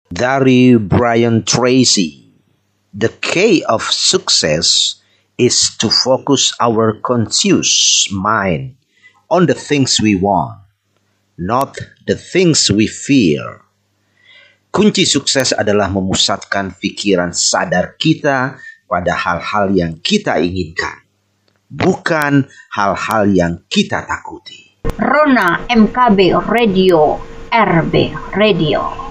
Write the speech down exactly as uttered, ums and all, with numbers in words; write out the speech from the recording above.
Dari Brian Tracy. The key of success is to focus our conscious mind on the things we want, not the things we fear. Kunci sukses adalah memusatkan pikiran sadar kita pada hal-hal yang kita inginkan, bukan hal-hal yang kita takuti. Rona M K B Radio, R B Radio.